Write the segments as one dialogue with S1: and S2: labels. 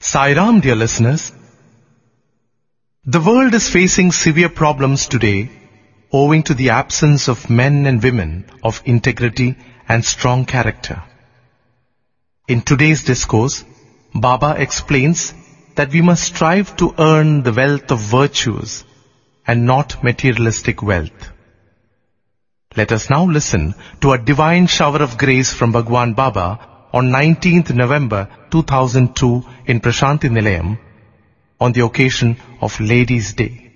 S1: Sairam, dear listeners. The world is facing severe problems today owing to the absence of men and women of integrity and strong character. In today's discourse, Baba explains that we must strive to earn the wealth of virtues and not materialistic wealth. Let us now listen to a divine shower of grace from Bhagwan Baba on 19th November 2002 in Prashanti Nilayam on the occasion of Ladies' Day.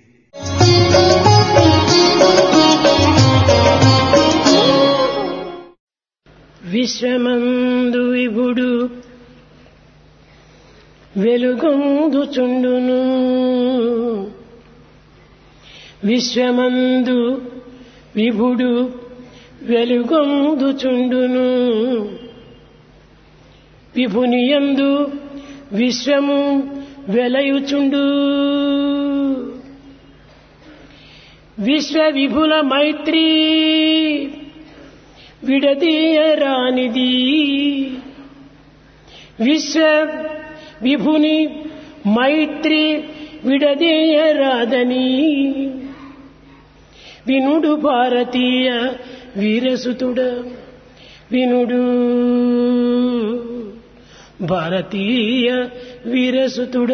S2: విశ్వమందు విభుడు వెలుగొందుచుండును విశ్వమందు విభుడు వెలుగొందుచుండును విభునియందు విశ్వము వెలయుచుండు విశ్వ విభుల మైత్రీ విడదీయరానిది విశ్వ విభుని మైత్రి విడదీయరాదని వినుడు భారతీయ వీరసుతుడ వినుడు భారతీయ వీరసుతుడ.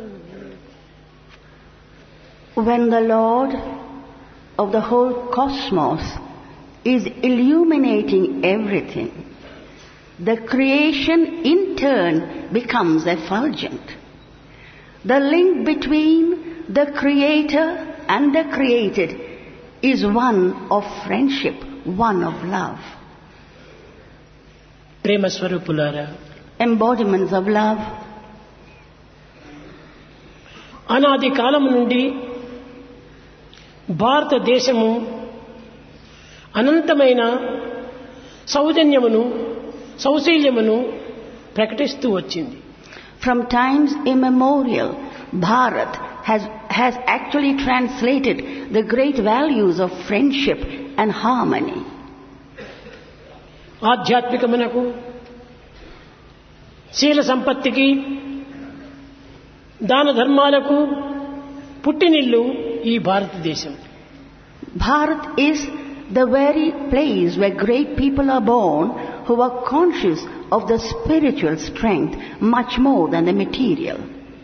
S3: When the Lord of the whole cosmos is illuminating everything, the creation in turn becomes effulgent. The link between the Creator and the created is one of friendship, one of love.
S2: ప్రేమ స్వరూపులారా,
S3: embodiments of love.
S2: అనాది కాలం నుండి భారతదేశము అనంతమైన సౌజన్యమును సౌశీల్యమును ప్రకటిస్తూ వచ్చింది.
S3: From times immemorial, Bharat has actually translated the great values of friendship and harmony.
S2: ఆధ్యాత్మికమునకు, శీల సంపత్తికి, దాన ధర్మాలకు పుట్టినిల్లు ఈ భారతదేశం.
S3: Bharat is the very place where great people are born who are conscious of the spiritual strength much more than the material.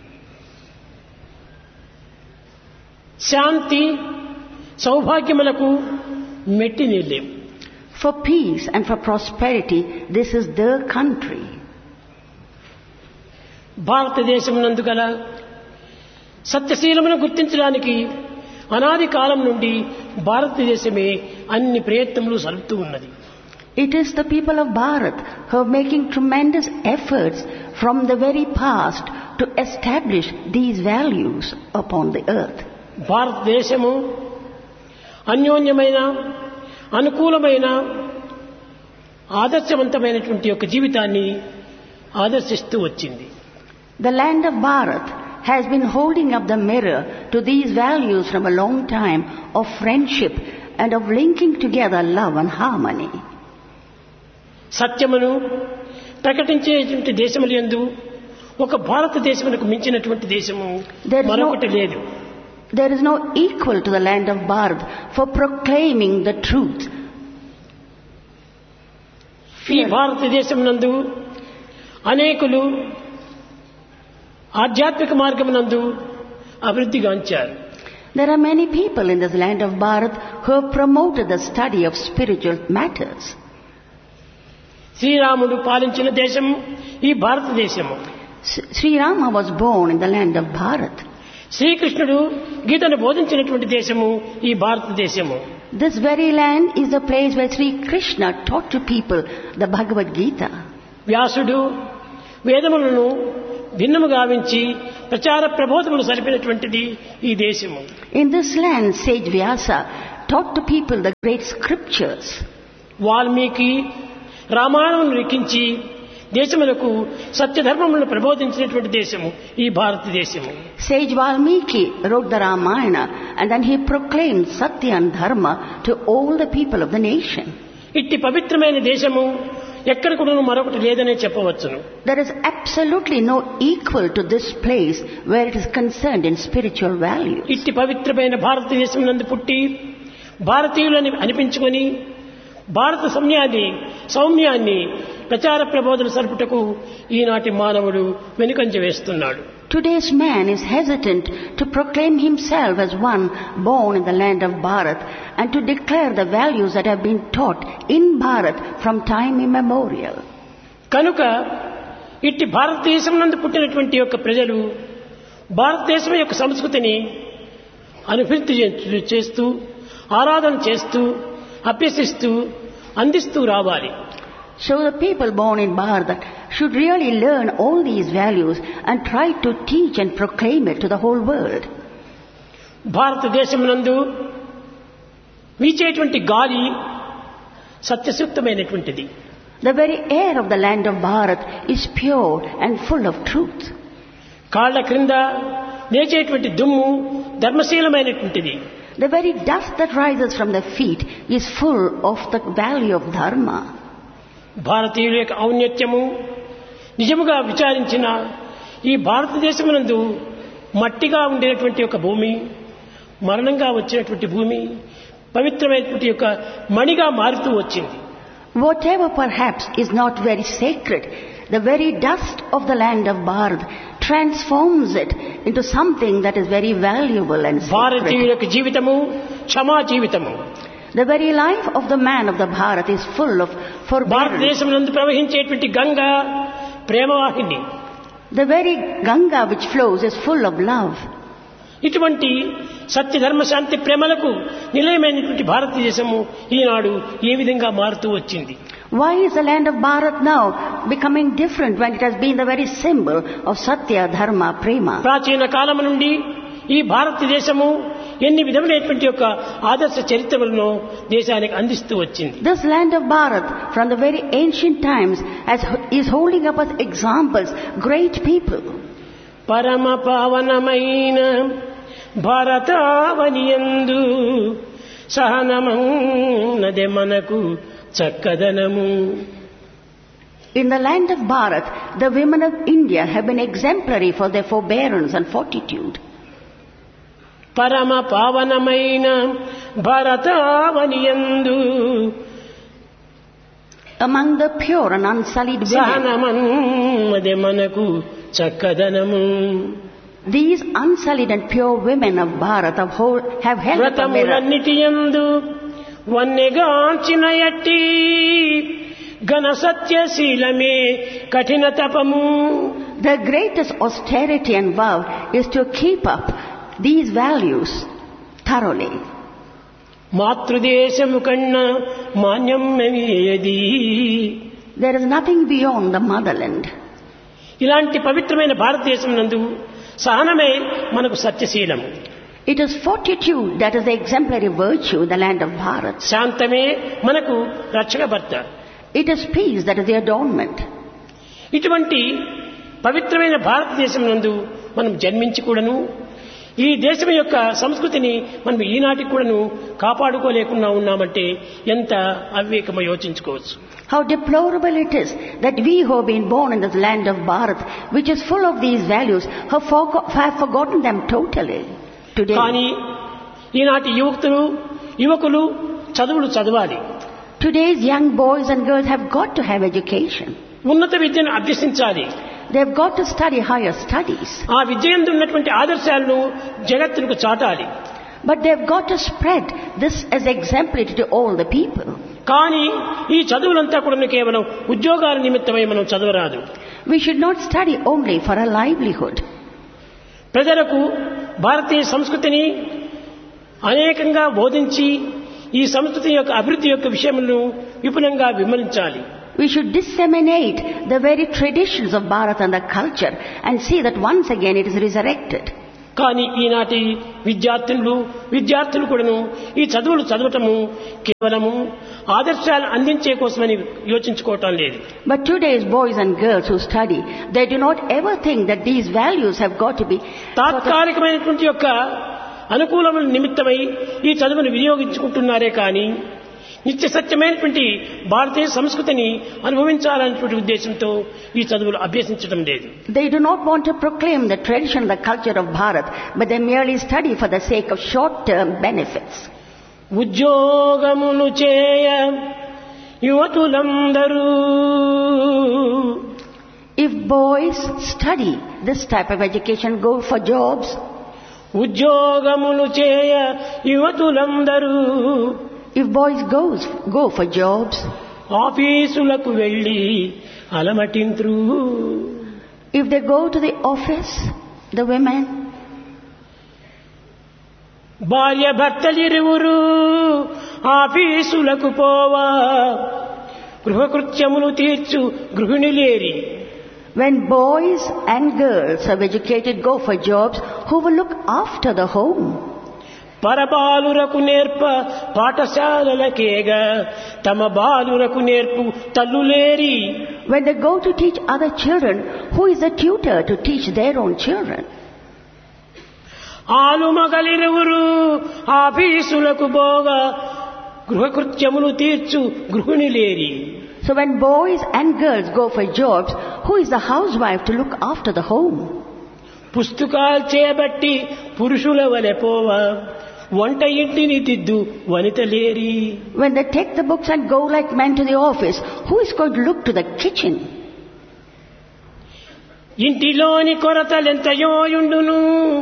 S2: Shanti సౌభాగ్యములకు మెట్టినిల్లేం.
S3: For peace and for prosperity, this is the country.
S2: భారతదేశమునందు గల సత్యశీలమును గుర్తించడానికి అనాది కాలం నుండి భారతదేశమే అన్ని ప్రయత్నములు సలుపుతూ ఉన్నది.
S3: It is the people of Bharat who are making tremendous efforts from the very past to establish these values upon the earth.
S2: భారతదేశము అన్యోన్యమైన, అనుకూలమైన, ఆదర్శవంతమైనటువంటి ఒక జీవితాన్ని ఆదర్శిస్తూ వచ్చింది.
S3: The land of Bharat has been holding up the mirror to these values from a long time of friendship and of linking together love and harmony.
S2: సత్యమును ప్రకటించేటువంటి దేశములందు ఒక భారతదేశమునకు మించినటువంటి దేశము మరొకటి లేదు.
S3: There is no equal to the land of Bharat for proclaiming the truth.
S2: ఈ భారతదేశమునందు అనేకులు ఆధ్యాత్మిక మార్గమునందు అభివృద్ధిగాంచారు.
S3: There are many people in this land of Bharat who have promoted the study of spiritual matters.
S2: శ్రీరాముడు పాలించిన దేశం ఈ భారతదేశము.
S3: Sri Rama was born in the land of Bharat.
S2: శ్రీకృష్ణుడు గీతను బోధించినటువంటి దేశము ఈ భారతదేశము.
S3: This very land is the place where Sri Krishna taught to people the Bhagavad Gita.
S2: వ్యాసుడు వేదములను భిన్నము గావించి ప్రచార ప్రబోధములు సరిపినటువంటిది ఈ దేశము.
S3: In this land, sage Vyasa taught to people the great scriptures.
S2: Valmiki రామాయణమును లిఖించి దేశములకు సత్యధర్మములను ప్రబోధించినటువంటి దేశము ఈ భారతదేశము.
S3: Sage Valmiki wrote the Ramayana and then he proclaimed Satya and Dharma to all the people of the nation.
S2: ఇట్టి పవిత్రమైన దేశము ఎక్కడ కూడా మరొకటి లేదనే చెప్పవచ్చును.
S3: There is absolutely no equal to this place where it is concerned in spiritual value.
S2: ఇట్టి పవిత్రమైన భారతదేశం నందు పుట్టి భారతీయులని అనిపించుకొని భారత సౌమ్యాన్ని ప్రచార ప్రబోధన సరుపుటకు ఈనాటి మానవుడు వెనుకంజ వేస్తున్నాడు.
S3: Today's man is hesitant to proclaim himself as one born in the land of Bharat and to declare the values that have been taught in Bharat from time immemorial.
S2: కనుక ఇట్టి భారతదేశం నందు పుట్టినటువంటి యొక్క ప్రజలు భారతదేశం యొక్క సంస్కృతిని అనుభూతి చేస్తూ ఆరాధన చేస్తూ అభ్యసిస్తూ అందిస్తూ రావాలి.
S3: So the people born in Bharat should really learn all these values and try to teach and proclaim it to the whole world.
S2: భారతదేశం నందు వీచేటువంటి గాలి సత్యసూక్తమైనటువంటిది.
S3: The very air of the land of Bharat is pure and full of truth.
S2: కాళ్ల క్రింద లేచేటువంటి దుమ్ము ధర్మశీలమైనటువంటిది.
S3: The very dust that rises from the feet is full of the value of dharma.
S2: భారతీయుల యొక్క ఔన్నత్యము నిజముగా విచారించిన ఈ భారతదేశమునందు మట్టిగా ఉండేటువంటి ఒక భూమి మరణంగా వచ్చినటువంటి భూమి పవిత్రమైనటువంటి యొక్క మణిగా మారుతూ వచ్చింది.
S3: Whatever perhaps is not very sacred, the very dust of the land of Bharat transforms it into something that is very valuable and
S2: భారతీయుల
S3: sacred.
S2: యొక్క జీవితము క్షమా జీవితము.
S3: The very life of the man of the Bharat is full of forbearance.
S2: భారతదేశం నందు ప్రవహించేటువంటి Ganga ప్రేమవాహిని.
S3: The very Ganga which flows is full of love.
S2: ఇటువంటి సత్య ధర్మ శాంతి ప్రేమలకు నిలయమైనటువంటి భారతదేశము ఈనాడు ఏ విధంగా మారుతూ వచ్చింది?
S3: Why is the land of Bharat now becoming different when it has been the very symbol of Satya, Dharma, Prema?
S2: ప్రాచీన కాలం నుండి ఈ భారతదేశము ఎన్ని విధములైనటువంటి యొక్క ఆదర్శ చరిత్రలను దేశానికి అందిస్తూ వచ్చింది.
S3: This land of Bharat from the very ancient times is holding up as examples great people.
S2: పరమ పావనమైన భారతావనియందు సహనమన్నదే మనకు చక్కదనము.
S3: In the land of Bharat, the women of India have been exemplary for their forbearance and fortitude.
S2: పరమ పావనమైన భారతావనియందు
S3: Among the pure and unsullied women,
S2: సహనమన్నదే మనకు చక్కదనము.
S3: these unsullied and pure women of Bharat have held up a mirror.
S2: వ్రతములన్నిటియందు వన్నెగాంచిన ఎట్టి ఘన సత్యశీలమే కఠిన తపము.
S3: The greatest austerity and vow is to keep up these values thoroughly.
S2: మాతృదేశము కన్నా మాన్యం ఏది?
S3: There is nothing beyond the motherland.
S2: ఇలాంటి పవిత్రమైన భారతదేశం నందు సహనమే మనకు సత్యశీలము.
S3: It is fortitude that is the exemplary virtue in the land of Bharat.
S2: శాంతమే మనకు రక్షక భర్త.
S3: It is peace that is the adornment.
S2: ఇటువంటి పవిత్రమైన భారతదేశం నందు మనం జన్మించి కూడాను ఈ దేశం యొక్క సంస్కృతిని మనం ఈనాటికి కూడాను కాపాడుకోలేకుండా ఉన్నామంటే ఎంత అవివేకమో యోచించుకోవచ్చు.
S3: How deplorable it is that we who have been born in this land of Bharat, which is full of these values, have forgotten them totally today.
S2: కానీ ఈనాటి యువకులు చదువులు చదవాలి.
S3: Today's young boys and girls have got to have education.
S2: ఉన్నత విద్యను అభ్యసించాలి.
S3: They have got to study higher studies.
S2: ఆ విద్యందు ఉన్నటువంటి ఆదర్శాలను జగత్తుకు చాటాలి.
S3: But they have got to spread this as exemplary to all the people.
S2: కానీ ఈ చదువులంతా కూడా కేవలం ఉద్యోగాల నిమిత్తమై మనం చదవరాదు.
S3: We should not study only for a livelihood.
S2: ప్రజలకు భారతీయ సంస్కృతిని అనేకంగా బోధించి ఈ సంస్కృతి యొక్క అభివృద్ధి యొక్క విషయములను విపులంగా విమర్శించాలి.
S3: We should disseminate the very traditions of Bharat and the culture and see that once again it is resurrected.
S2: కానీ ఈనాటి విద్యార్థులు కూడాను ఈ చదువులు చదవటము కేవలము ఆదర్శాలు అందించే కోసమని యోచించుకోవటం లేదు.
S3: But today's boys and girls who study, they do not ever think that these values have got to be
S2: తాత్కాలికమైనటువంటి యొక్క అనుకూలమైన నిమిత్తమై ఈ చదువును వినియోగించుకుంటున్నారే కానీ నిత్య సత్యమైనటువంటి భారతీయ సంస్కృతిని అనుభవించాలనేటువంటి ఉద్దేశంతో ఈ చదువులు అభ్యసించడం లేదు.
S3: They do not want to proclaim the tradition, the culture of Bharat, but they merely study for the sake of short-term benefits.
S2: ఉద్యోగమును చేయ యువతులందరూ.
S3: If boys study this type of education, go for jobs.
S2: ఉద్యోగమును చేయ యువతులందరూ.
S3: If boys go for jobs.
S2: ఆఫీసులకు వెళ్ళి అలమటింత్రు.
S3: If they go to the office, the women.
S2: భార్య భర్తలిరువురు ఆఫీసులకు పోవా గృహకృత్యములు తీర్చు గృహిణులేరి.
S3: When boys and girls of educated go for jobs, who will look after the home?
S2: పరబాలురకు నేర్ప పాఠశాలలకేగా తమ బాలురకు నేర్పు తల్లులేరి.
S3: When they go to teach other children, who is the tutor to teach their own children?
S2: ఆలు మగలిరువురు ఆఫీసులకు పోగా గృహకృత్యములు తీర్చు గృహిణులేరి.
S3: So when boys and girls go for jobs, who is the housewife to look after the home?
S2: పుస్తకాలు చేబట్టి పురుషుల వలె పోవా వంట ఇంటిని దిద్దు వనితలేరి.
S3: When they take the books and go like men to the office, who is going to look to the kitchen?
S2: ఇంటిలోని కొరతలెంతయో యుండును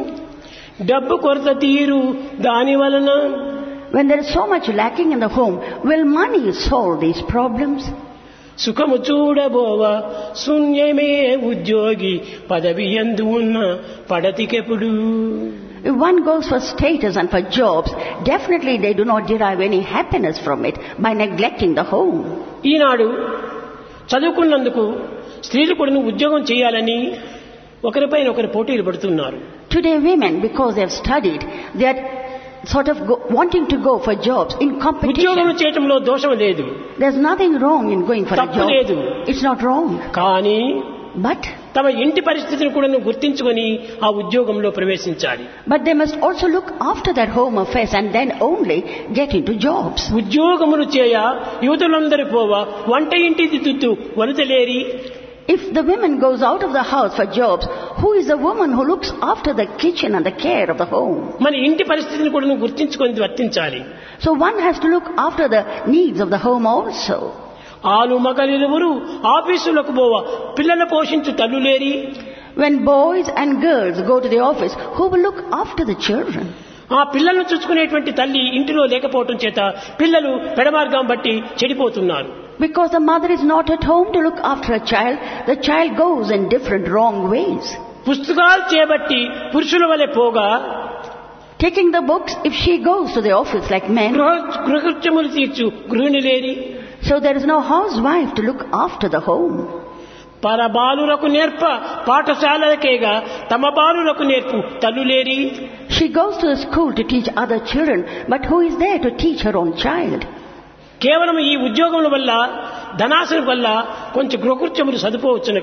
S2: డబ్బు కొరత తీరు దాని వలన.
S3: When there is so much lacking in the home, will money solve these problems?
S2: సుఖము చూడబోవా శూన్యమే ఉద్యోగి పదవి యందు ఉన్న పడతికెప్పుడు.
S3: If one goes for status and for jobs, definitely they do not derive any happiness from it by neglecting the home.
S2: ఈనాడు చదువుకున్నందుకు స్త్రీలు కూడా ఉద్యోగం చేయాలని ఒకరిపైన ఒకరు పోటీలు పడుతున్నారు.
S3: Today women, because they have studied, they are sort of wanting to go for jobs in competition.
S2: ఉద్యోగం చేయటంలో దోషం లేదు.
S3: There's nothing wrong in going for a
S2: తప్పు
S3: job.
S2: లేదు.
S3: It's not wrong.
S2: కానీ
S3: But
S2: తమ ఇంటి పరిస్థితిని కూడా గుర్తించుకొని ఆ ఉద్యోగంలో ప్రవేశించాలి.
S3: they must also look after their home affairs and then only get into jobs.
S2: ఉద్యోగములు చేయ యువతులందరూ పోవా వంట ఇంటి దిద్దు వనితలేరి.
S3: If the woman goes out of the house for jobs, who is the woman who looks after the kitchen and the care of the home?
S2: మన ఇంటి పరిస్థితిని కూడా గుర్తించుకొని వర్తించాలి.
S3: So one has to look after the needs of the home also.
S2: ఆలు మగలిరువురు ఆఫీసులకు పోవా పిల్లల పోషించు తల్లులేరి.
S3: When boys and girls go to the office, who will look after the children?
S2: ఆ పిల్లలను చూసుకునేటువంటి తల్లి ఇంటిలో లేకపోవటం చేత పిల్లలు పెడమార్గం బట్టి చెడిపోతున్నారు.
S3: Because the mother is not at home to look after a child, the child goes in different wrong ways.
S2: పుస్తకాలు చేబట్టి పురుషుల వలె పోగా
S3: Taking the books, if she goes to the office like men,
S2: గృహకృత్యములు తీర్చు గృహిణులేరి.
S3: so there is no housewife to look after the home.
S2: పరబాలురకు నేర్ప పాఠశాలలకేగా తమ బాలులకు నేర్పు తల్లులేరి.
S3: She goes to the school to teach other children, but who is there to teach her own child?
S2: కేవలం ఈ ఉద్యోగముల వల్ల ధనాశల వల్ల కొంచెం గృహకృత్యములు సదుపోవచ్చును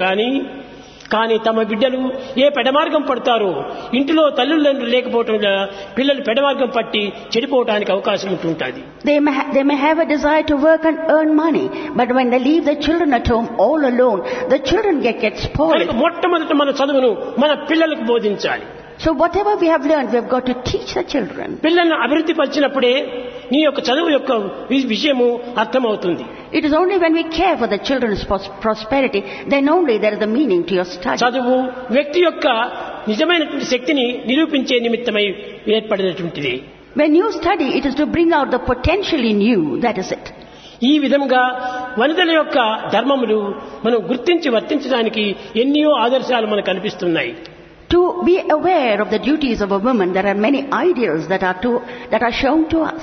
S2: కానీ తమ బిడ్డలు ఏ పెడమార్గం పడతారో ఇంటిలో తల్లిదండ్రులు లేకపోవటం వల్ల పిల్లలు పెడమార్గం పట్టి చెడిపోవడానికి అవకాశం ఉంటుంటుంది.
S3: They may have a desire to work and earn money, but when they leave the children at home all alone, the children get spoiled.
S2: మొట్టమొదట మన చదువును మన పిల్లలకు బోధించాలి.
S3: So whatever we have learned, we have got to teach the children.
S2: పిల్లలను అభివృద్ధి పరిచినప్పుడే నీ యొక్క చదువు యొక్క విషయము అర్థమవుతుంది.
S3: It is only when we care for the children's prosperity, then only there is a meaning to your study.
S2: చదువు వ్యక్తి యొక్క నిజమైనటువంటి శక్తిని నిరూపించే నిమిత్తమై ఏర్పడినటువంటిది.
S3: When you study, it is to bring out the potential in you. That is it.
S2: ఈ విధంగా వనితల యొక్క ధర్మములు మనం గుర్తించి వర్తించడానికి ఎన్నో ఆదర్శాలు మనకు కనిపిస్తున్నాయి.
S3: To be aware of the duties of a woman, there are many ideals that are shown to us.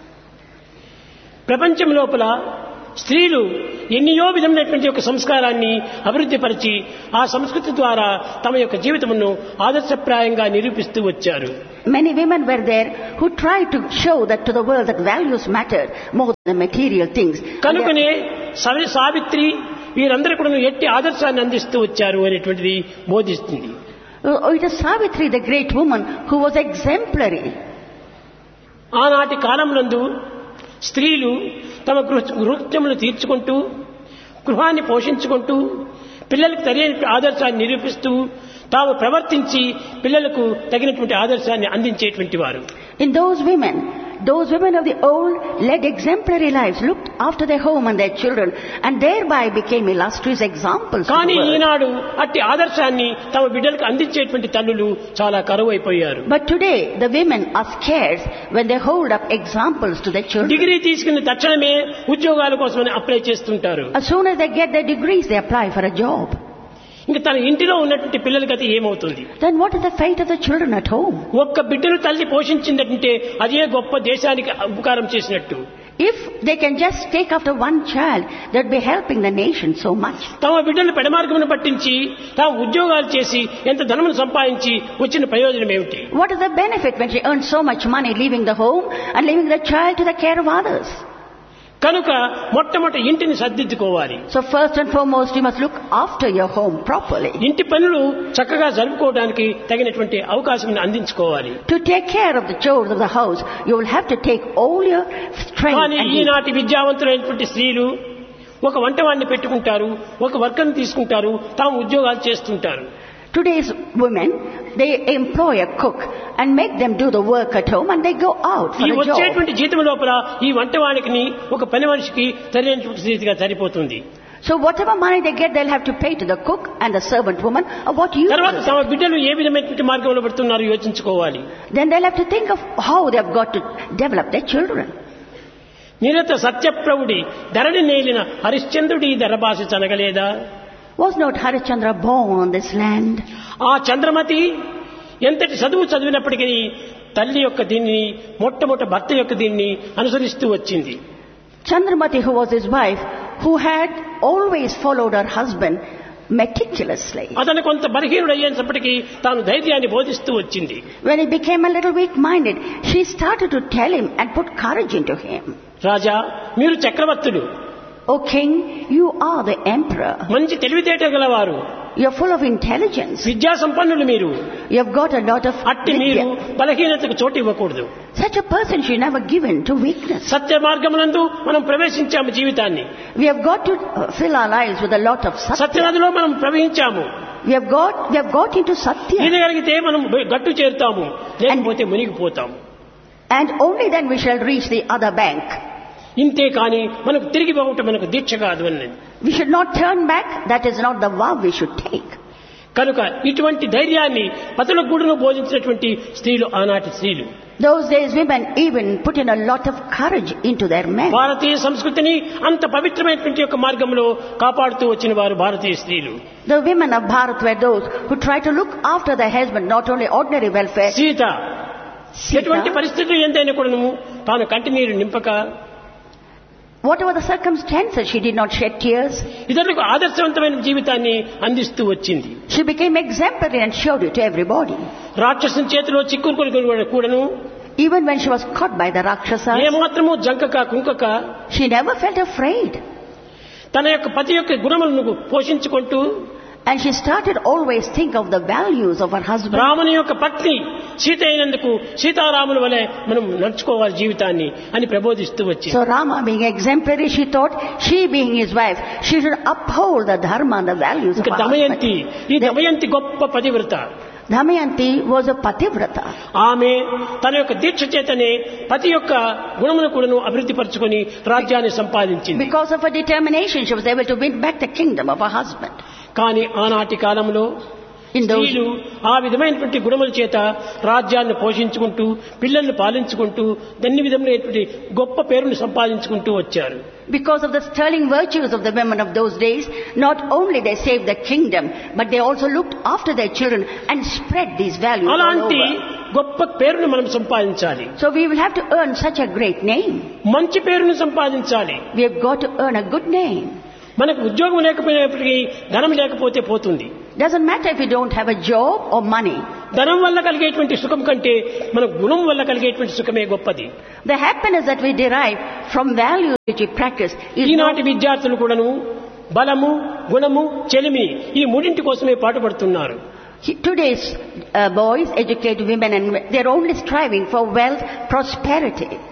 S2: ప్రపంచం లోపల స్త్రీలు ఎన్నో విధమైనటువంటి ఒక సంస్కారాన్ని అభివృద్ధి పరిచి ఆ సంస్కృతి ద్వారా తమ యొక్క జీవితమును ఆదర్శప్రాయంగా నిరూపిస్తూ వచ్చారు.
S3: Many women were there who tried to show that to the world that values mattered more than the material things.
S2: కనుకనే సావిత్రి వీరందరూ కూడా ఎట్టి ఆదర్శాన్ని అందిస్తూ వచ్చారు అనేటువంటిది బోధిస్తుంది.
S3: It is Savitri, the great woman, who was exemplary.
S2: ఆనాటి కాలంలో స్త్రీలు తమ గృహత్యములు తీర్చుకుంటూ గృహాన్ని పోషించుకుంటూ పిల్లలకు సరైన ఆదర్శాన్ని నిరూపిస్తూ తాము ప్రవర్తించి పిల్లలకు తగినటువంటి ఆదర్శాన్ని అందించేటువంటి వారు.
S3: In those women of the old led exemplary lives, looked after their home and their children, and thereby became illustrious examples.
S2: కానీ ఈనాడు అట్టి ఆదర్శాన్ని తమ బిడ్డలకు అందించేటువంటి తల్లులు చాలా కరువైపోయారు.
S3: But today the women are scarce when they hold up examples to their children.
S2: Degree తీసుకున్న తక్షణమే ఉద్యోగాల కోసమని అప్లై చేస్తుంటారు.
S3: As soon as they get their degrees, they apply for a job.
S2: ఇంకా తన ఇంటిలో ఉన్నటువంటి పిల్లల గతి ఏమవుతుంది?
S3: Then what is the fate of the children at home?
S2: ఒక్క బిడ్డను తల్లి పోషించిందంటే అదే గొప్ప దేశానికి ఉపకారం చేసినట్టు.
S3: If they can just take after one child, that would be helping the nation so much.
S2: తమ బిడ్డలు పెడమార్గమును పట్టించి తాము ఉద్యోగాలు చేసి ఎంత ధనమును సంపాదించి వచ్చిన ప్రయోజనం ఏమిటి?
S3: What is the benefit when she earns so much money leaving the home and leaving the child to the care of others?
S2: కనుక మొట్టమొదటి ఇంటిని సర్దిద్దుకోవాలి.
S3: So first and foremost, you must look after your home properly.
S2: ఇంటి పనులు చక్కగా జరుపుకోవడానికి తగినటువంటి అవకాశం అందించుకోవాలి.
S3: To take care of the chores of the house, you will have to take all your strength.
S2: కానీ ఈనాటి విద్యావంతులైనటువంటి స్త్రీలు ఒక వంటవాడిని పెట్టుకుంటారు, ఒక వర్కర్ని తీసుకుంటారు, తాము ఉద్యోగాలు చేస్తుంటారు.
S3: Today's women, they employ a cook and make them do the work at home and they go out for
S2: ఈ
S3: a job.
S2: వచ్చేటువంటి జీతం లోపల ఈ వంటవాడికి ఒక పని మనిషికి సరైనటువంటి స్థితిగా సరిపోతుంది.
S3: So whatever money they get, they'll have to pay to the cook and the servant woman of what you
S2: తర్వాత తమ బిడ్డలు ఏ విధమైనటువంటి మార్గంలో పడుతున్నారు యోచించుకోవాలి.
S3: Then they'll have to think of how they have got to develop their children.
S2: నిరత సత్యప్రవుడి Dharani నేలిన హరిశ్చంద్రుడి ధరభాష చనగలేదా?
S3: Was not Harishchandra born on this land?
S2: ఆ చంద్రమతి ఎంతటి చదివినప్పటికీ తల్లి యొక్క దీన్ని మొట్టమొదటి భర్త యొక్క దీన్ని అనుసరిస్తూ వచ్చింది.
S3: Chandramati, who was his wife, who had always followed her husband meticulously.
S2: అతను కొంత బలహీనుడు అయ్యేటప్పటికీ తాను ధైర్యాన్ని బోధిస్తూ వచ్చింది.
S3: When he became a little weak-minded, she started to tell him and put courage into him.
S2: రాజా, మీరు చక్రవర్తులు.
S3: O king, you are the emperor.
S2: మంచి తెలివితేటలు గలవారు.
S3: You're full of intelligence.
S2: విద్యా సంపన్నులు మీరు.
S3: You have got a lot of
S2: అట్టి మీరు బలహీనతకు చోటు ఇవ్వకూడదు.
S3: Such a person should never give in to weakness.
S2: సత్య మార్గమునందు మనం ప్రవేశించాము జీవితాన్ని.
S3: We have got to fill our lives with a lot of satya.
S2: సత్యనదిలో మనం ప్రవహించాము.
S3: We have got into satya.
S2: ఈదగలిగితే మనం గట్టు చేరుతాము, లేకపోతే మునిగిపోతాము.
S3: And only then we shall reach the other bank.
S2: ఇంతే కానీ మనకు తిరిగి పోవటం మనకు దీక్ష కాదు అన్నది.
S3: We should not turn back. That is not the vow we should take.
S2: కనుక ఇటువంటి ధైర్యాన్ని పతులకు కూడా బోధించినటువంటి స్త్రీలు ఆనాటి స్త్రీలు.
S3: Those days women even put in a lot of courage into their men.
S2: భారతీయ సంస్కృతిని అంత పవిత్రమైనటువంటి యొక్క మార్గంలో కాపాడుతూ వచ్చిన వారు భారతీయ స్త్రీలు.
S3: The women of Bharat were those who tried to look after their husband, not only ordinary welfare.
S2: Sita ఎటువంటి పరిస్థితులు ఎంతైనా కూడా తాను కంటినీరు నింపక,
S3: whatever the circumstances, she did not shed tears.
S2: ఇతరులకు ఆదర్శవంతమైన జీవితాన్ని అందిస్తూ వచ్చింది.
S3: She became exemplary and showed it to everybody.
S2: రాక్షసుని చేతిలో చిక్కుకొని కూడాను
S3: Even when she was caught by the Rakshasas,
S2: ఏమాత్రము జంకక కుంకక,
S3: she never felt afraid.
S2: తన యొక్క పతి యొక్క గుణములను పోషించుకుంటూ,
S3: and she started always think of the values of her husband.
S2: రాముని యొక్క పత్ని సీత అయినందుకు సీతారాముల వలె మనం నడుచుకోవాలి జీవితాన్ని అని ప్రబోధిస్తూ వచ్చింది.
S3: So Rama being exemplary, she thought, she being his wife, she should uphold the dharma and the values of her
S2: Damayanti,
S3: husband.
S2: ఈ దమయంతి గొప్ప పతివ్రత.
S3: Damayanti was a pativrata.
S2: ఆమె తన యొక్క దీక్ష చేతనే పతి యొక్క గుణమును కూడాను అభివృద్ధి పరచుకొని రాజ్యాన్ని సంపాదించింది.
S3: Because of her determination, she was able to win back the kingdom of her husband.
S2: కానీ ఆనాటి కాలంలో స్త్రీలు ఆ విధమైనటువంటి గుణముల చేత రాజ్యాన్ని పోషించుకుంటూ పిల్లల్ని పాలించుకుంటూ అన్ని విధములైనటువంటి గొప్ప పేరును సంపాదించుకుంటూ వచ్చారు.
S3: Because of the sterling virtues of the women of those days, not only they saved the kingdom, but they also looked after their children and spread these values all
S2: అలాంటి
S3: over.
S2: గొప్ప పేరును మనం సంపాదించాలి.
S3: So we will have to earn such a great name.
S2: మంచి పేరును సంపాదించాలి.
S3: We have got to earn a good name.
S2: మనకు ఉద్యోగం లేకపోయినప్పటికీ ధనం లేకపోతే పోతుంది.
S3: Doesn't matter if you don't have a job or money.
S2: ధనం వల్ల కలిగేటువంటి సుఖం కంటే మన గుణం వల్ల కలిగేటువంటి సుఖమే గొప్పది.
S3: The happiness that we derive from values which we practice is
S2: ఈనాటి విద్యార్థులు కూడాను బలము, గుణము, చెలిమి ఈ మూడింటి కోసమే పాటుపడుతున్నారు.
S3: Today's boys, educated women, and they're only striving for wealth, prosperity.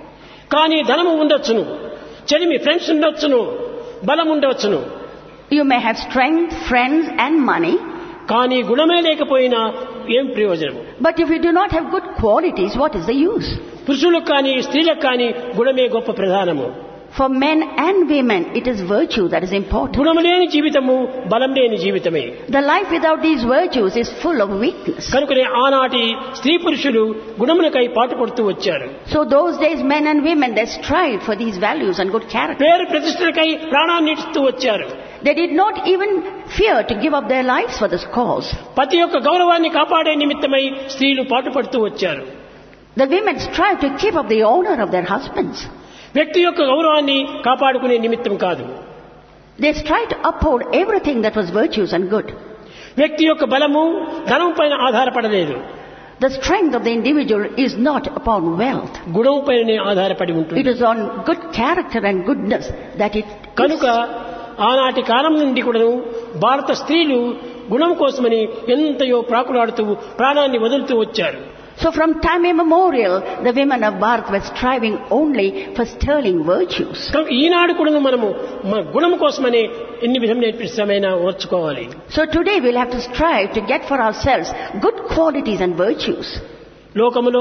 S2: కానీ ధనము ఉండొచ్చును, చెలిమి ఫ్రెండ్స్ ఉండొచ్చును, బలం ఉండవచ్చును.
S3: You may have strength, friends and money.
S2: కానీ గుణమే లేకపోయినా ఏం ప్రయోజనము?
S3: But if you do not have good qualities, what is the use?
S2: పురుషులకు కానీ స్త్రీలకు కానీ గుణమే గొప్ప ప్రధానము.
S3: For men and women, it is virtue that is important.
S2: గుణము లేని జీవితము బలం లేని జీవితమే.
S3: The life without these virtues is full of weakness.
S2: కనుకనే ఆనాటి స్త్రీ పురుషులు గుణములకై పాటుపడుతూ వచ్చారు.
S3: So those days, men and women, they strive for these values and good character.
S2: పేరు ప్రతిష్టలకై ప్రాణాన్ని ఇస్తూ వచ్చారు.
S3: They did not even fear to give up their lives for this cause.
S2: పతి యొక్క గౌరవాన్ని కాపాడే నిమిత్తమై స్త్రీలు పాటుపడుతూ వచ్చారు.
S3: The women strive to keep up the honor of their husbands.
S2: వ్యక్తి యొక్క గౌరవాన్ని కాపాడుకునే నిమిత్తం కాదు.
S3: They strive to uphold everything that was virtuous and good.
S2: వ్యక్తి యొక్క బలము ధనం పైన ఆధారపడలేదు.
S3: The strength of the individual is not upon wealth.
S2: గుణం పైనే ఆధారపడి
S3: It
S2: ఉంటుంది.
S3: is on good character and goodness that it
S2: కనుక
S3: is.
S2: ఆనాటి కాలం నుండి కూడాను భారత స్త్రీలు గుణం కోసమని ఎంతయో ప్రాకులాడుతూ ప్రాణాన్ని వదులుతూ వచ్చారు.
S3: So from time immemorial, the women of Bharat were striving only for sterling virtues.
S2: కనుక ఈనాడు కూడాను మనము మన గుణం కోసమని ఎన్ని విధమైన శ్రమైనా ఓర్చుకోవాలి.
S3: So today we'll have to strive to get for ourselves good qualities and virtues.
S2: లోకములో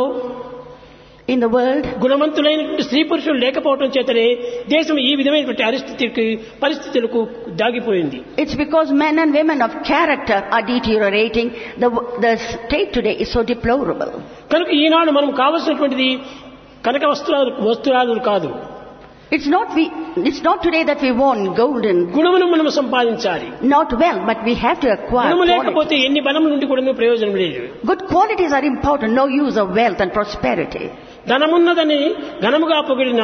S3: In the world,
S2: గుణవంతులైనటువంటి స్త్రీ పురుషులు లేకపోవడం చేతనే దేశం ఈ విధమైనటువంటి పరిస్థితులకు దాగిపోయింది.
S3: it's because men and women of character are deteriorating. The state today is so deplorable.
S2: కనుక ఈనాడు మనం కావలసినటువంటిది కనక వస్తువులు కాదు.
S3: It's not today that we want golden,
S2: గుణమును మనం సంపాదించాలి.
S3: not wealth, but we have to acquire
S2: గుణము
S3: quality.
S2: లేకపోతే ఎన్ని బలం నుండి కూడా ప్రయోజనం లేదు.
S3: Good qualities are important. No use of wealth and prosperity.
S2: ధనమున్నదని ఘనముగా పొగిడిన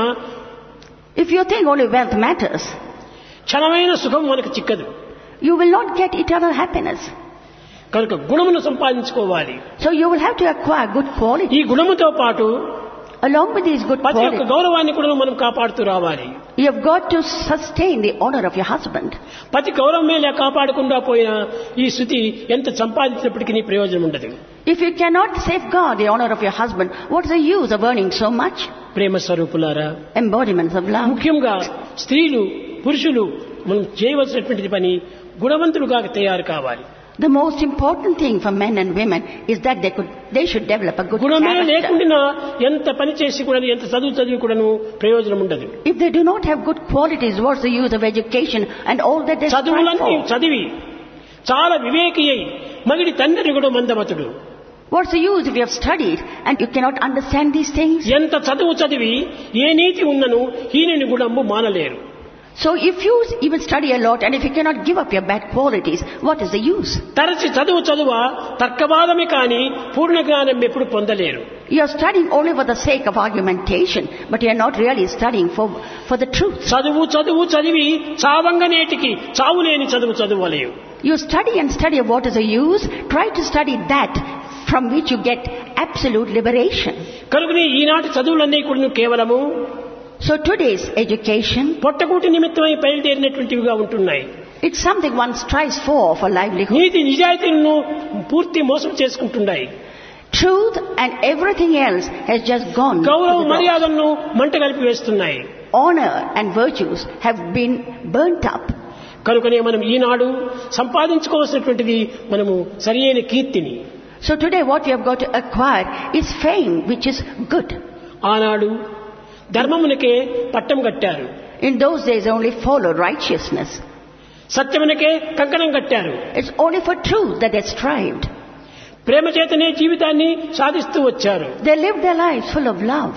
S3: If you think only wealth matters,
S2: క్షణమైన సుఖం మనకు చిక్కదు.
S3: you will not get eternal happiness.
S2: కనుక గుణమును సంపాదించుకోవాలి.
S3: So you will have to acquire good quality.
S2: ఈ గుణముతో పాటు
S3: Along with these good
S2: పతి యొక్క
S3: qualities,
S2: గౌరవాన్ని కూడా మనం కాపాడుతూ రావాలి.
S3: you have got to sustain the honor of your husband.
S2: పతి గౌరవమే కాపాడకుండా పోయినా ఈ స్థితి ఎంత సంపాదించినప్పటికీ ప్రయోజనం ఉండదు.
S3: If you cannot safeguard the honor of your husband, what's the use of earning so much?
S2: ప్రేమ స్వరూపులారా,
S3: Embodiments of love.
S2: ముఖ్యంగా స్త్రీలు పురుషులు మనం చేయవలసినటువంటి పని గుణవంతులుగా తయారు కావాలి.
S3: The most important thing for men and women is that they should develop a good
S2: గుణమే
S3: character.
S2: లేకుండా ఎంత పని చేసి కూడా ఎంత చదివి కూడాను ప్రయోజనం ఉండదు.
S3: If they do not have good qualities, what's the use of education and all that they strive
S2: చదువులన్నీ
S3: for?
S2: చదివి చాలా వివేకి అయి మగిడి తండ్రి కూడా మందమతుడు.
S3: What's the use if you have studied and you cannot understand these things?
S2: ఎంత చదువు చదివి ఏ నీతి ఉన్నను హీనుని గుణము మానలేరు.
S3: So if you even study a lot and if you cannot give up your bad qualities, what is the use?
S2: తరచి చదువ తర్కవాదమే కానీ పూర్ణ జ్ఞానం ఎప్పుడు పొందలేరు.
S3: You are studying only for the sake of argumentation, but you are not really studying for the truth.
S2: చదివి చావంగనేటికి చావులేని చదువులేవు.
S3: You study and study. What is the use? Try to study that from which you get absolute liberation.
S2: కనుకనే ఈనాటి చదువులన్నీ కూడా కేవలము
S3: So today's education,
S2: పొట్టకూటి నిమిత్తమై బయలుదేరినటువంటివిగా ఉంటున్నాయి.
S3: it's something one strives for livelihood.
S2: నీతి నిజాయితీలను పూర్తి మోసం చేసుకుంటున్నాయి.
S3: Truth and everything else has just gone.
S2: గౌరవ
S3: to the dogs.
S2: మర్యాదలను మంట కలిపి వేస్తున్నాయి.
S3: Honor and virtues have been burnt up.
S2: కనుకనే మనం ఈనాడు సంపాదించుకోవాల్సినటువంటిది మనము సరియైన కీర్తిని.
S3: So today what we have got to acquire is fame, which is good.
S2: ఆనాడు ధర్మమునకే పట్టం కట్టారు.
S3: In those days they only followed righteousness.
S2: సత్యమునకే కంకణం కట్టారు.
S3: It's only for truth that they strived.
S2: ప్రేమ చేతనే జీవితాన్ని సాధిస్తూ వచ్చారు.
S3: They lived their lives full of love.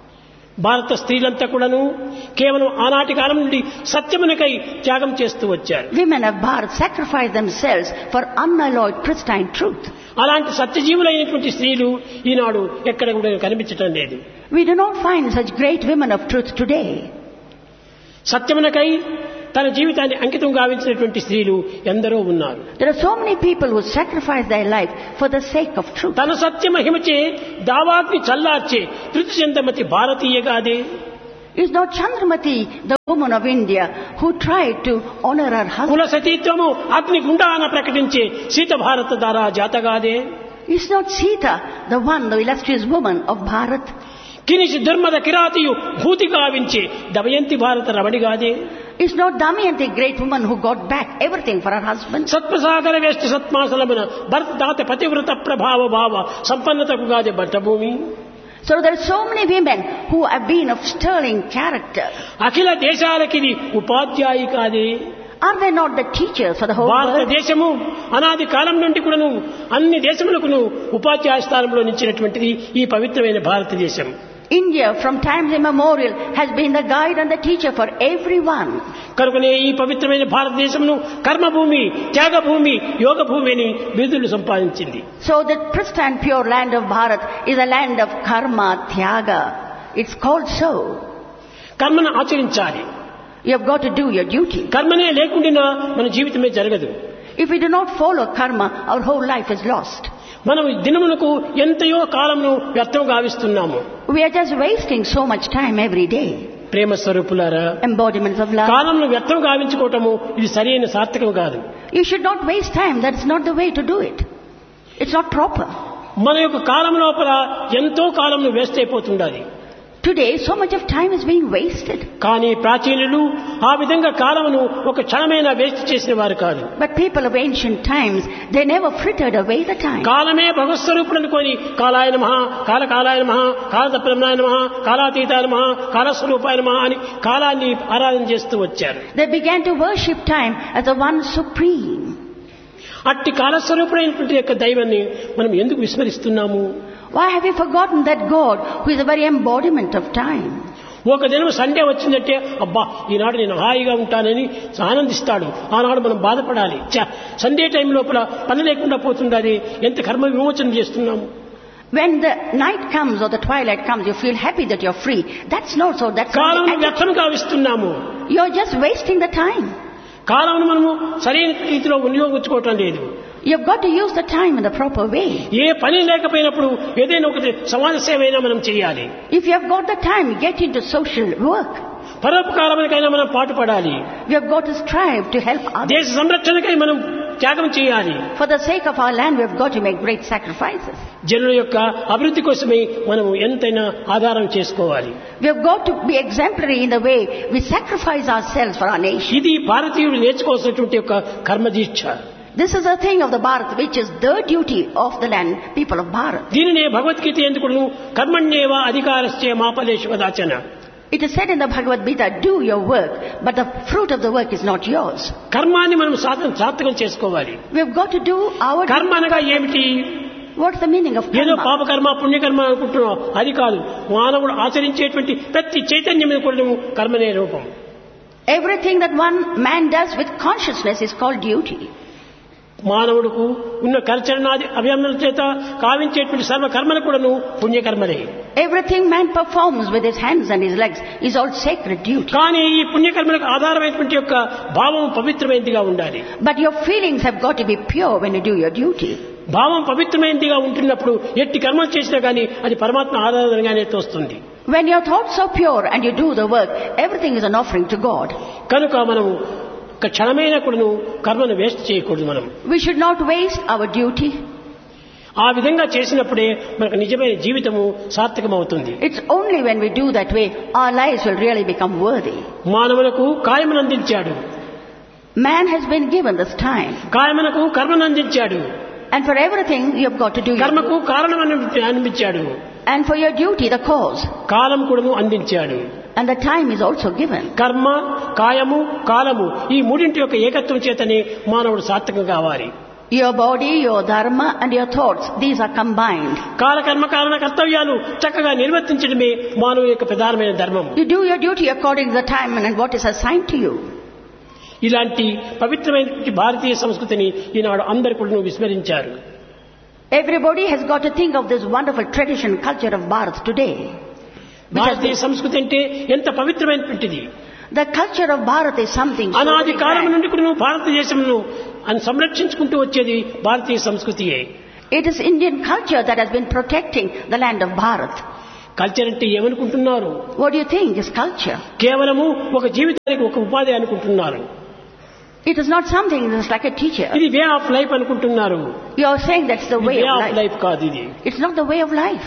S2: భారత స్త్రీలంతా కూడాను కేవలం ఆనాటి కాలం నుండి సత్యమునకై త్యాగం చేస్తూ వచ్చారు.
S3: Women of Bharat sacrificed themselves for unalloyed pristine truth.
S2: అలాంటి సత్యజీవులైనటువంటి స్త్రీలు ఈనాడు ఎక్కడ కూడా కనిపించటం లేదు.
S3: We do not find such great women of truth today.
S2: సత్యమునకై తన జీవితాన్ని అంకితం గావించినటువంటి స్త్రీలు ఎందరో ఉన్నారు.
S3: There are so many people who sacrifice their life for the sake of truth.
S2: తన సత్య మహిమచే దావాగ్ని చల్లార్చే తృతిచందమతి భారతీయగాదే.
S3: Is not Chandramati the woman of India who tried to honor her husband?
S2: కుల సతీత్వము అగ్ని గుండాన ప్రకటించే సీత భారత దారా జాతగాదే.
S3: Is not Sita the one, the illustrious woman of Bharat?
S2: కినిసి దుర్మద కిరాతియు భూతి గావించి దమయంతి భారత రమణిగాదే.
S3: Is not Damayanti a great woman who got back everything for her husband?
S2: సత్ప్రసాగర వేష్టి సత్మాసలమున భరత దాత పతివ్రత ప్రభావ భావ సంపన్నతకు Gade బట్టభూమి.
S3: So there are so many women who have been of sterling character.
S2: అఖిల దేశాలకిది ఉపాధ్యాయి కాదే.
S3: Are they not the teachers for the whole world?
S2: భారతదేశము అనాది కాలం నుండి కూడాను అన్ని దేశములకు ఉపాధ్యాయ స్థానంలో నిలిచినటువంటిది ఈ పవిత్రమైన భారతదేశం.
S3: India from times immemorial has been the guide and the teacher for everyone.
S2: కనుకనే ఈ పవిత్రమైన భారతదేశమును కర్మభూమి, త్యాగభూమి, యోగ భూమి అని బిరుదులు సంపాదించింది.
S3: So the pristine pure land of Bharat is a land of karma, tyaga. It's called so.
S2: కర్మను ఆచరించాలి.
S3: You have got to do your duty.
S2: కర్మనే లేకుండా మన జీవితమే జరగదు.
S3: If we do not follow karma, our whole life is lost.
S2: మనం దినమునకు ఎంతయో కాలంను వ్యర్థం గావిస్తున్నాము.
S3: We are just wasting so much time every day.
S2: ప్రేమ స్వరూపులారా,
S3: Embodiments of love.
S2: కాలంను వ్యర్థం గావించుకోవటము ఇది సరైన సార్థకం కాదు.
S3: You should not waste time. That's not the way to do it. It's not proper.
S2: మన యొక్క కాలం లోపల ఎంతో కాలంను waste అయిపోతుండాలి.
S3: Today, so much of time is being wasted.
S2: కానీ ప్రాచీనులు ఆ విధంగా కాలమును ఒక క్షణమైనా వేస్ట్ చేసిన వారు కాదు.
S3: But people of ancient times, they never frittered away the time.
S2: కాలమే భగవత్ స్వరూపుడు అనుకొని కాలాయ నమః, కాలకాలాయ నమః, కాలతత్పరమాయ నమః, కాలాతీతాయ నమః, కాలస్వరూపాయ నమః అని కాలాన్ని ఆరాధన చేస్తూ వచ్చారు.
S3: They began to worship time as the one supreme.
S2: అట్టి కాలస్వరూపుడైనటువంటి యొక్క దైవాన్ని మనం ఎందుకు విస్మరిస్తున్నాము?
S3: Why have you forgotten that God who is the very embodiment of time?
S2: ఒక దినం సండే వచ్చిందంటే అబ్బా ఈనాడు నేను హాయిగా ఉంటానని ఆనందిస్తాడు. ఆనాడు మనం బాధపడాలి. సండే టైం లోపల పని లేకుండా పోతుండాలి, ఎంత కర్మ విమోచన చేస్తున్నాము.
S3: When the night comes or the twilight comes, you feel happy that you're free. That's not so. That's
S2: column
S3: not the
S2: వ్యర్థం గావిస్తున్నాము.
S3: attitude. You're just wasting the time.
S2: కాలంను మనము సరైన రీతిలో వినియోగించుకోవటం లేదు.
S3: You've got to use the time in the proper way.
S2: ఏ పని లేకపోయినప్పుడు ఏదైనా ఒకటి సమాజ సేవ అయినా మనం చేయాలి.
S3: If you have got the time, get into social work.
S2: పరోపకారానికైనా మనం పాటుపడాలి.
S3: We have got to strive to help others.
S2: దేశ సంరక్షణకై మనం త్యాగం చేయాలి.
S3: For the sake of our land, we have got to make great sacrifices.
S2: జనుల యొక్క అభివృద్ధి కోసమే మనం ఎంతైనా ఆధారం చేసుకోవాలి.
S3: We have got to be exemplary in the way we sacrifice ourselves for our nation.
S2: ఇది భారతీయుడు నేర్చుకోవాల్సినటువంటి యొక్క కర్మదీక్ష.
S3: This is a thing of the Bharat, which is the duty of the land, people of Bharat.
S2: దీనినే భగవద్గీత ఎందుకును కర్మణ్యేవ అధికారస్య మా ఫలేషు వదాచన.
S3: It is said in the Bhagavad Gita, do your work, but the fruit of the work is not yours.
S2: కర్మాన్ని మనం సార్థకం చేసుకోవాలి.
S3: We have got to do our
S2: కర్మ అనగా ఏమిటి?
S3: What's the meaning of
S2: ఏదో
S3: karma?
S2: పాపకర్మ పుణ్యకర్మ అనుకుంటున్నాం, అది కాదు. మానవుడు ఆచరించేటువంటి ప్రతి చైతన్యం కూడా కర్మనే రూపం.
S3: Everything that one man does with consciousness is called duty.
S2: మానవుడుకు ఉన్న కర్చరణాది అభియమన చేత కావించేటువంటి సర్వ కర్మలు కూడాను పుణ్యకర్మలే.
S3: Everything man performs with his hands and his legs is all sacred duty.
S2: కానీ ఈ పుణ్యకర్మలకు ఆధారమైనటువంటి యొక్క భావం పవిత్రమైనదిగా ఉండాలి.
S3: But your feelings have got to be pure when you do your duty.
S2: భావం పవిత్రమైనదిగా ఉంటున్నప్పుడు ఎట్టి కర్మలు చేసినా కానీ అది పరమాత్మ ఆరాధనగానే తోస్తుంది.
S3: When your thoughts are pure and you do the work, everything is an offering to God.
S2: కనుక మనము ఒక క్షణమైన కూడాను కర్మను వేస్ట్ చేయకూడదు. మనం
S3: We should not waste our duty.
S2: ఆ విధంగా చేసినప్పుడే మనకు నిజమైన జీవితము సార్థకమవుతుంది.
S3: It's only when we do that way our lives will really become worthy.
S2: మానవులకు కాయమును అందించాడు,
S3: Man has been given this time,
S2: కాయమునకు కర్మను అందించాడు,
S3: and for everything you have got to do your
S2: కర్మకు కారణం అనిపించాడు,
S3: and for your duty the cause,
S2: కాలం కూడాను అందించాడు.
S3: and the time is also given.
S2: కర్మ, కాయము, కాలము ఈ మూడింటి యొక్క ఏకత్వం చేతనే మానవుడు సార్థకం కావాలి.
S3: Your body, your dharma and your thoughts, these are combined.
S2: కాలకర్మ కారణ కర్తవ్యాలు చక్కగా నిర్వర్తించడమే మానవుని యొక్క ప్రధానమైన ధర్మం.
S3: You do your duty according to the time and what is assigned to you.
S2: ఇలాంటి పవిత్రమైన భారతీయ సంస్కృతిని ఈనాడు అందరూ కూడా విస్మరించారు.
S3: Everybody has got to think of this wonderful tradition, culture of Bharat today.
S2: భారతీయ సంస్కృతి అంటే ఎంత పవిత్రమైనటువంటిది.
S3: The culture of Bharat is something so
S2: అనాది
S3: very
S2: కాలం
S3: grand.
S2: నుండి కూడా భారతదేశంను సంరక్షించుకుంటూ వచ్చేది భారతీయ సంస్కృతియే.
S3: It is Indian culture that has been protecting the land of Bharat.
S2: Culture అంటే ఏమనుకుంటున్నారు?
S3: What do you think is culture?
S2: కేవలము ఒక జీవితానికి ఒక ఉపాధి అనుకుంటున్నారు.
S3: It is not something that's like a teacher.
S2: ఇది వే ఆఫ్ లైఫ్ అనుకుంటున్నారు.
S3: You are saying that's the way
S2: way
S3: of
S2: of
S3: life.
S2: Life కాదు ఇది.
S3: It's not the way of life.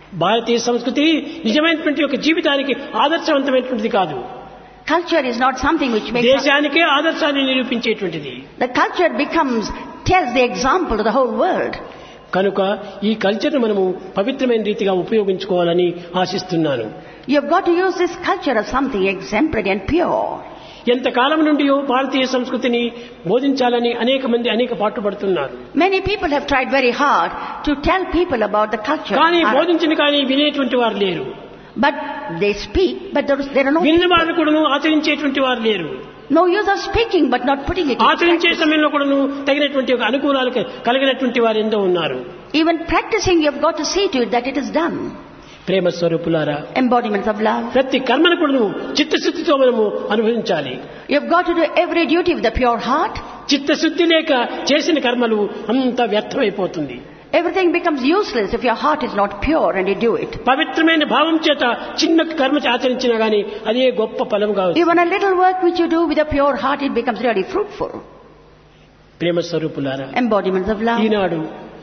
S2: భారతీయ సంస్కృతి నిజమైనటువంటి ఒక జీవితానికి ఆదర్శవంతమైనటువంటిది కాదు.
S3: Culture is not something which makes...
S2: దేశానికే ఆదర్శాన్ని నిరూపించేటువంటిది.
S3: The culture tells the example to the whole world.
S2: కనుక ఈ కల్చర్ను మనము పవిత్రమైన రీతిగా ఉపయోగించుకోవాలని ఆశిస్తున్నాను.
S3: You have got to use this culture as something exemplary and pure.
S2: ఎంతకాలం నుండి భారతీయ సంస్కృతిని బోధించాలని అనేక పాటుపడుతున్నారు.
S3: Many people have tried very hard to tell people about the culture.
S2: కానీ బోధించిన కానీ వినేటువంటి వారు లేరు.
S3: But they speak, but there are no...
S2: విన్న వారు కూడా ఆచరించేటువంటి వారు లేరు.
S3: No use of speaking but not putting it into practice.
S2: ఆచరించే సమయంలో కూడా తగినటువంటి ఒక అనుకూలాలు కలిగినటువంటి వారు ఎంతో ఉన్నారు.
S3: Even practicing, you have got to see to it that it is done.
S2: ప్రేమ స్వరూపులారా,
S3: embodiments of love.
S2: ప్రతి కర్మను కూడా చిత్తశుద్ధితో మనము అనుభవించాలి.
S3: You have got to do every duty with a pure heart.
S2: చిత్తశుద్ధి లేక చేసిన కర్మలు అంతా వ్యర్థమైపోతుంది.
S3: Everything becomes useless if your heart is not pure and you do it.
S2: పవిత్రమైన భావం చేత చిన్న కర్మ ఆచరించినా గానీ అదే గొప్ప ఫలంగా వస్తుంది.
S3: Even a little work which you do with a pure heart, it becomes really fruitful.
S2: ప్రేమ స్వరూపులారా,
S3: embodiments of love.
S2: Eenadu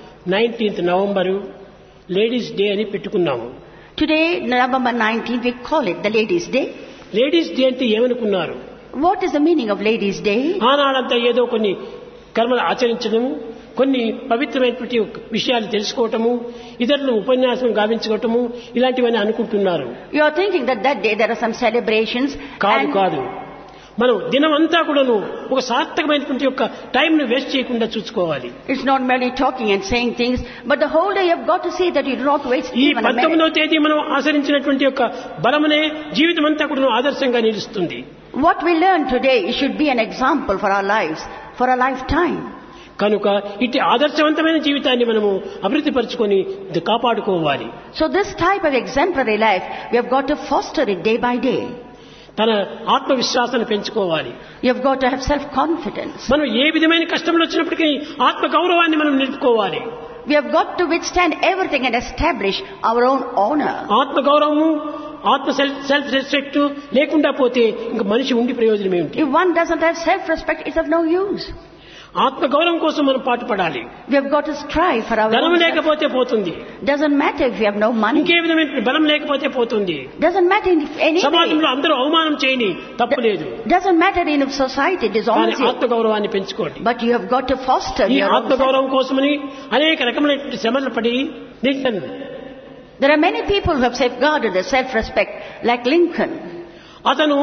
S2: 19th November ladies day అని పెట్టుకున్నాము.
S3: Today, November 19th, we call it the Ladies' Day.
S2: Ladies day అంటే ఏమనుకున్నారు?
S3: What is the meaning of Ladies' Day?
S2: ఆనాడంతా ఏదో కొన్ని కర్మలు ఆచరించడము, కొన్ని పవిత్రమైనటువంటి విషయాలు తెలుసుకోవటము, ఇతరులను ఉపన్యాసం గావించుకోవటము, ఇలాంటివన్నీ అనుకుంటున్నారు.
S3: You are thinking that day there are some celebrations.
S2: కాదు. మనం దినమంతా కూడాను ఒక సార్థకమైనటువంటి యొక్క టైం ను వేస్ట్ చేయకుండా చూసుకోవాలి.
S3: It's not merely talking and saying things, but the whole day you have got to see that you do not waste even a minute. ఈ 19వ తేదీ మనం ఆచరించినటువంటి యొక్క బలమనే జీవితం అంతా కూడాను ఆదర్శంగా నిలుస్తుంది. What we learn today should be an example for our lives, for a lifetime.
S2: కనుక ఇట్టి ఆదర్శవంతమైన జీవితాన్ని మనము అభివృద్ధి పరచుకొని కాపాడుకోవాలి.
S3: So this type of exemplary life, we have got to foster it day by day.
S2: తన ఆత్మవిశ్వాసాన్ని పెంచుకోవాలి.
S3: You have got to have self-confidence.
S2: మనం ఏ విధమైన కష్టములు వచ్చినప్పటికీ ఆత్మ గౌరవాన్ని మనం నిలుపుకోవాలి.
S3: We have got to withstand everything and establish our own honor.
S2: ఆత్మ గౌరవము, ఆత్మ సెల్ఫ్ రెస్పెక్ట్ లేకుండా పోతే ఇంక మనిషి ఉండి ప్రయోజనం ఏమిటి?
S3: If one doesn't have self-respect, it's of no use.
S2: ఆత్మ గౌరవం కోసం మనం పాటుపడాలి.
S3: We have got to strive for our
S2: ధనం లేకపోతే పోతుంది.
S3: Doesn't matter if you have no money.
S2: ఇంకే విధమైన బలం లేకపోతే పోతుంది.
S3: Doesn't matter if any...
S2: సమాజంలో అందరూ అవమానం చేయని తప్పులేదు.
S3: Doesn't matter in society dishonor.
S2: ఆత్మ గౌరవాన్ని పెంచుకోండి.
S3: But you have got to foster
S2: ఈ
S3: your
S2: ఆత్మ గౌరవం కోసమని అనేక రకమైనటువంటి శ్రమలు పడి Lincoln.
S3: There are many people who have safeguarded their self-respect, like Lincoln.
S2: అతను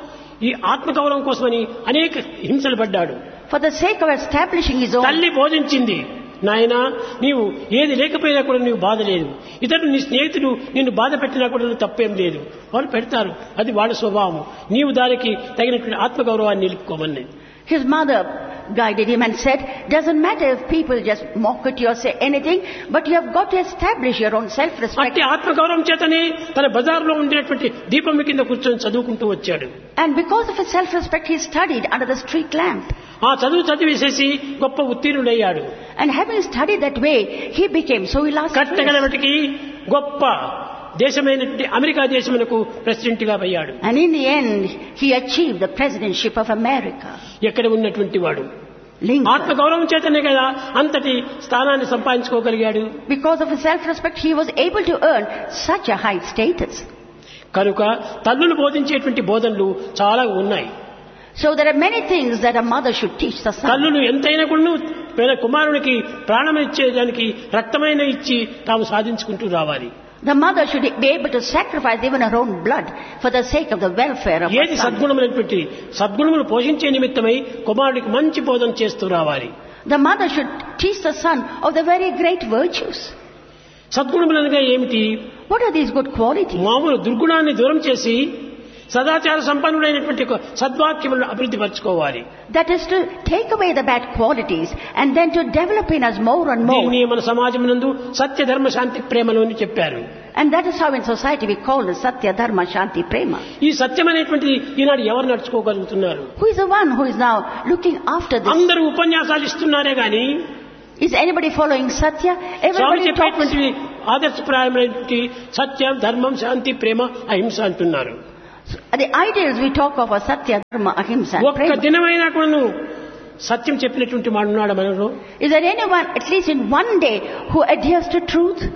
S2: ఈ ఆత్మ గౌరవం కోసమని అనేక హింసలు పడ్డాడు.
S3: For the sake of establishing his own...
S2: తల్లి బోధించింది, నాయనా నీవు ఏది లేకపోయినా కూడా నీవు బాధ లేదు, ఇతరులు నీ స్నేహితులు నిన్ను బాధ పెట్టినా కూడా నువ్వు తప్పేం లేదు, వాళ్ళు పెడతారు, అది వాళ్ళ స్వభావం, నీవు దానికి తగినటువంటి ఆత్మగౌరవాన్ని నిలుపుకోమని.
S3: His mother guided him and said, doesn't matter if people just mock at you or say anything, but you have got to establish your own self-respect.
S2: అట్టి ఆత్మగౌరవం చేతనే తన బజార్లో ఉండేటువంటి దీపం కింద కూర్చొని చదువుకుంటూ వచ్చాడు.
S3: And because of his self-respect, he studied under the street lamp.
S2: ఆ చదివేసేసి గొప్ప ఉత్తీర్ణుడయ్యాడు.
S3: And having studied that way, he became so illustrious.
S2: కట్టగలవటికి గొప్ప దేశమైనటువంటి అమెరికా దేశమునకు ప్రెసిడెంట్ గా అయ్యాడు.
S3: And in the end, he achieved the presidentship of America.
S2: ఎక్కడ ఉన్నటువంటి వాడు
S3: Lincoln.
S2: ఆత్మ గౌరవం చేతనే కదా అంతటి స్థానాన్ని సంపాదించుకోగలిగాడు.
S3: Because of his self-respect, he was able to earn such a high status.
S2: కనుక తల్లులు బోధించేటువంటి బోధనలు చాలా ఉన్నాయి.
S3: So there are many things that a mother should teach the son.
S2: తల్లులు ఎంతైనా కూడా కుమారునికి ప్రాణం ఇచ్చేదానికి రక్తమైన ఇచ్చి తాము సాధించుకుంటూ రావాలి.
S3: The mother should be able to sacrifice even her own blood for the sake of the welfare of her
S2: ఏది
S3: son.
S2: సద్గుణమైనటువంటి సద్గుణములు పోషించే నిమిత్తమై కుమారుడికి మంచి బోధన చేస్తూ రావాలి.
S3: The mother should teach the son of the very great virtues.
S2: సద్గుణములనగా ఏమిటి?
S3: What are these good qualities?
S2: మామూలు దుర్గుణాన్ని దూరం చేసి సదాచార సంపన్నుడైనటువంటి సద్వాక్యములను అభివృద్ధి పరచుకోవాలి.
S3: That is to take away the bad qualities and then to develop in us more and more.
S2: దీన్ని మన సమాజమునందు సత్య ధర్మ శాంతి ప్రేమలు అని చెప్పారు.
S3: And that is how in society we call it Satya Dharma Shanti Prema.
S2: ఈ సత్యం అనేటువంటిది ఈనాడు ఎవరు నడుచుకోగలుగుతున్నారు?
S3: Who is the one who is now looking after this?
S2: అందరూ ఉపన్యాసాలు ఇస్తున్నారే గాని
S3: Is anybody following Satya?
S2: Swamy
S3: Everybody talks.
S2: చెప్పేటువంటి ఆదర్శప్రాయమైనటువంటి సత్యం ధర్మం శాంతి ప్రేమ అహింస అంటున్నారు.
S3: The ideals we talk of are Satya Dharma Ahimsa and
S2: ఒక్క
S3: Prema.
S2: దినమైనా కూడా సత్యం చెప్పినటువంటి వాడు ఉన్నాడు మనలో?
S3: Is there anyone, at least in one day, who adheres to truth?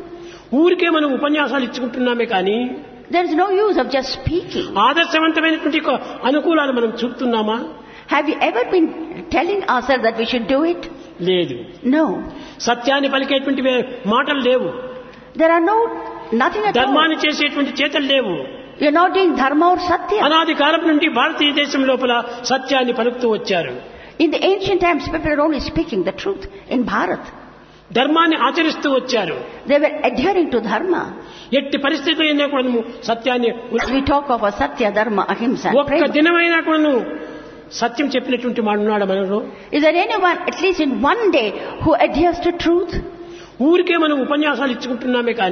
S2: ఊరికే మనం ఉపన్యాసాలు ఇచ్చుకుంటున్నామే కానీ
S3: there is no use of just speaking.
S2: ఆదర్శవంతమైనటువంటి అనుకూలాలు మనం చూపుతున్నామా?
S3: Have you ever been telling ourselves that we should do it?
S2: లేదు.
S3: No.
S2: సత్యాన్ని పలికేటువంటి మాటలు లేవు.
S3: There are nothing at all.
S2: ధర్మాన్ని చేసేటువంటి చేతలు లేవు.
S3: You're not doing dharma or satya.
S2: అనాది కాలం నుండి భారతీయ దేశం లోపల సత్యాన్ని పలుకుతూ వచ్చారు.
S3: In the ancient times, people were only speaking the truth in Bharat.
S2: ధర్మాన్ని ఆచరిస్తూ వచ్చారు.
S3: They were adhering to dharma.
S2: ఎట్టి పరిస్థితుల్లో కూడా సత్యాన్ని
S3: We talk of a satya, dharma, ahimsa.
S2: ఒక్క దినమైనా కూడా సత్యం చెప్పినటువంటి మాడున్నాడు మనలో.
S3: Is there anyone, at least in one day, who adheres to truth?
S2: ఊరికే మనం ఉపన్యాసాలు ఇచ్చుకుంటున్నామే కానీ